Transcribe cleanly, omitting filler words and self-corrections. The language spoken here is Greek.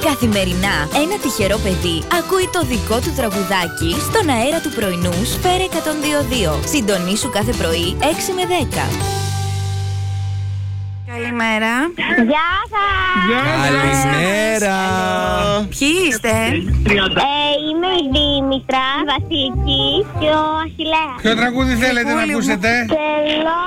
Καθημερινά, ένα τυχερό παιδί ακούει το δικό του τραγουδάκι στον αέρα του πρωινού Σφαίρα 102.2. Συντονίσου κάθε πρωί 6 με 10. Καλημέρα. Γεια σας! Καλημέρα. Ποιοι είστε? Είμαι η Δήμητρα, η Βασιλική και ο Αχιλλέας. Ποιο τραγούδι θέλετε να ακούσετε? Θέλω